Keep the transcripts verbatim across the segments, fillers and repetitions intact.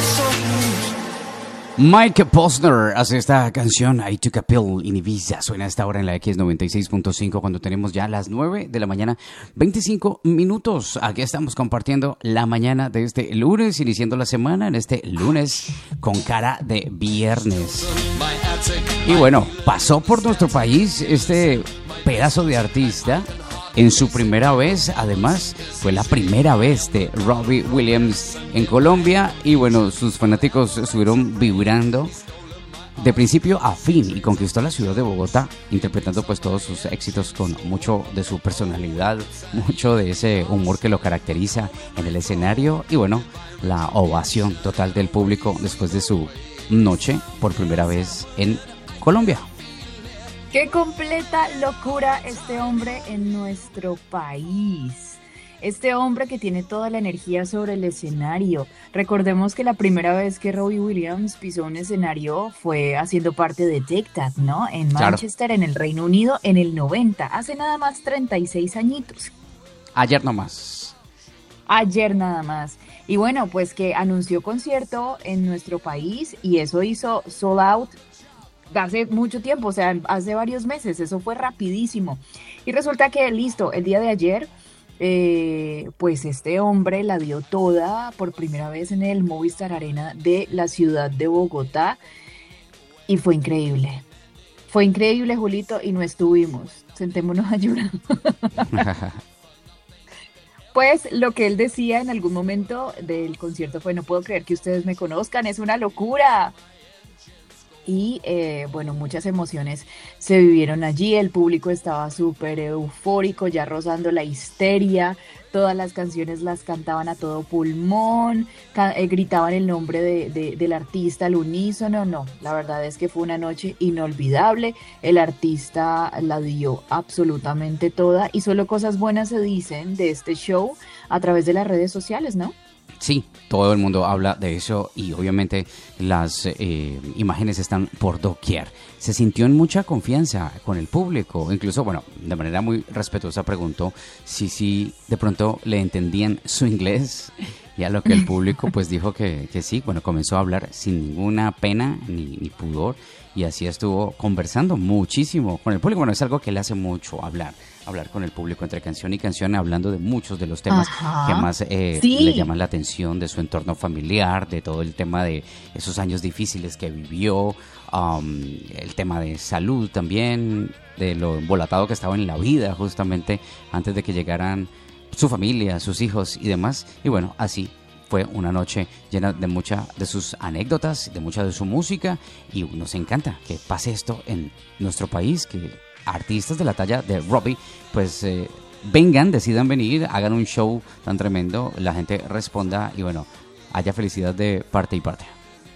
Mike Posner hace esta canción I Took a Pill in Ibiza. Suena a esta hora en la X noventa y seis punto cinco cuando tenemos ya las nueve de la mañana, veinticinco minutos. Aquí estamos compartiendo la mañana de este lunes, iniciando la semana en este lunes con cara de viernes. Y bueno, pasó por nuestro país este pedazo de artista en su primera vez. Además, fue la primera vez de Robbie Williams en Colombia y bueno, sus fanáticos estuvieron vibrando de principio a fin y conquistó la ciudad de Bogotá, interpretando pues todos sus éxitos con mucho de su personalidad, mucho de ese humor que lo caracteriza en el escenario y bueno, la ovación total del público después de su noche por primera vez en Colombia. ¡Qué completa locura este hombre en nuestro país! Este hombre que tiene toda la energía sobre el escenario. Recordemos que la primera vez que Robbie Williams pisó un escenario fue haciendo parte de Take That, ¿no? En Manchester, claro, en el Reino Unido, en el noventa, hace nada más treinta y seis añitos. Ayer nomás. Ayer nada más. Y bueno, pues que anunció concierto en nuestro país y eso hizo sold out hace mucho tiempo, o sea, hace varios meses, eso fue rapidísimo. Y resulta que, listo, el día de ayer, eh, pues este hombre la dio toda por primera vez en el Movistar Arena de la ciudad de Bogotá y fue increíble. Fue increíble, Julito, y no estuvimos. Sentémonos a llorar. Pues lo que él decía en algún momento del concierto fue: no puedo creer que ustedes me conozcan, es una locura. Y eh, bueno, muchas emociones se vivieron allí, el público estaba súper eufórico, ya rozando la histeria, todas las canciones las cantaban a todo pulmón, ca- eh, gritaban el nombre de, de, del artista al unísono. No, la verdad es que fue una noche inolvidable, el artista la dio absolutamente toda y solo cosas buenas se dicen de este show a través de las redes sociales, ¿no? Sí, todo el mundo habla de eso y obviamente las eh, imágenes están por doquier. Se sintió en mucha confianza con el público, incluso, bueno, de manera muy respetuosa preguntó si sí de pronto le entendían su inglés y a lo que el público pues dijo que, que sí, bueno, comenzó a hablar sin ninguna pena ni, ni pudor y así estuvo conversando muchísimo con el público. Bueno, es algo que le hace mucho hablar. hablar con el público entre canción y canción, hablando de muchos de los temas Ajá. que más eh, sí. le llaman la atención, de su entorno familiar, de todo el tema de esos años difíciles que vivió, um, el tema de salud también, de lo embolatado que estaba en la vida justamente antes de que llegaran su familia, sus hijos y demás. Y bueno, así fue una noche llena de muchas de sus anécdotas, de mucha de su música y nos encanta que pase esto en nuestro país, que artistas de la talla de Robbie pues eh, vengan, decidan venir, hagan un show tan tremendo, la gente responda y bueno, haya felicidad de parte y parte.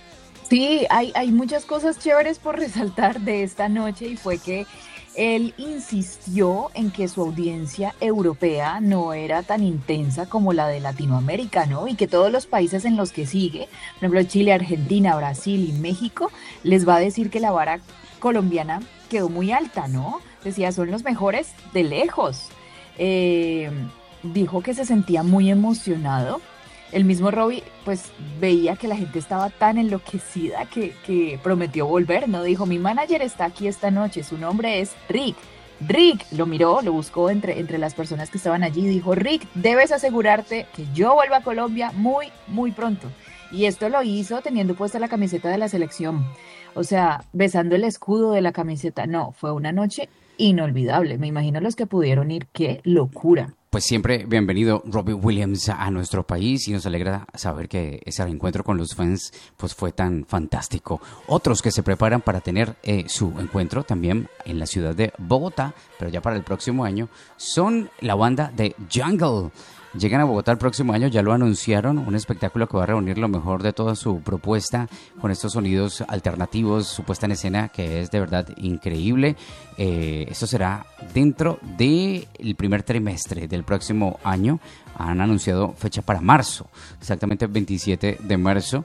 Sí, hay, hay muchas cosas chéveres por resaltar de esta noche y fue que él insistió en que su audiencia europea no era tan intensa como la de Latinoamérica, ¿no? Y que todos los países en los que sigue, por ejemplo Chile, Argentina, Brasil y México, les va a decir que la vara colombiana quedó muy alta, ¿no? Decía, son los mejores de lejos. Eh, dijo que se sentía muy emocionado. El mismo Robbie, pues, veía que la gente estaba tan enloquecida que, que prometió volver, ¿no? Dijo, mi manager está aquí esta noche, su nombre es Rick. Rick, lo miró, lo buscó entre, entre las personas que estaban allí y dijo, Rick, debes asegurarte que yo vuelva a Colombia muy, muy pronto. Y esto lo hizo teniendo puesta la camiseta de la selección. O sea, besando el escudo de la camiseta. No, fue una noche inolvidable. Me imagino los que pudieron ir, qué locura. Pues siempre bienvenido Robbie Williams a nuestro país y nos alegra saber que ese encuentro con los fans pues fue tan fantástico. Otros que se preparan para tener eh, su encuentro también en la ciudad de Bogotá, pero ya para el próximo año, son la banda de Jungle. Llegan a Bogotá el próximo año, ya lo anunciaron, un espectáculo que va a reunir lo mejor de toda su propuesta con estos sonidos alternativos, su puesta en escena que es de verdad increíble. Eh, esto será dentro del primer trimestre del próximo año. Han anunciado fecha para marzo, exactamente el veintisiete de marzo.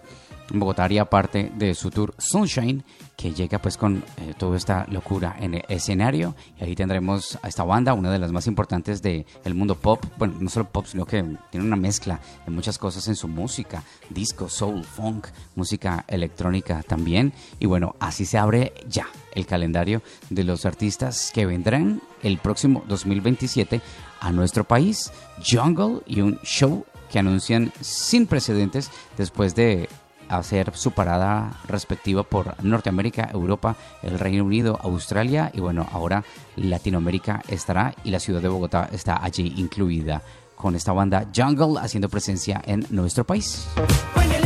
Bogotá haría parte de su tour Sunshine, que llega pues con eh, toda esta locura en el escenario. Y ahí tendremos a esta banda, una de las más importantes del mundo pop. Bueno, no solo pop, sino que tiene una mezcla de muchas cosas en su música. Disco, soul, funk, música electrónica también. Y bueno, así se abre ya el calendario de los artistas que vendrán el próximo dos mil veintisiete a nuestro país. Jungle y un show que anuncian sin precedentes después de hacer su parada respectiva por Norteamérica, Europa, el Reino Unido, Australia y bueno, ahora Latinoamérica estará y la ciudad de Bogotá está allí incluida con esta banda Jungle haciendo presencia en nuestro país.